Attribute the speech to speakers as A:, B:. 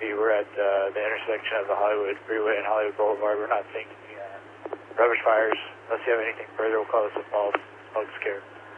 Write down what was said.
A: We're at the intersection of the Hollywood Freeway and Hollywood Boulevard. We're not seeing any rubbish fires. Unless you have anything further, we'll call this a false smoke scare.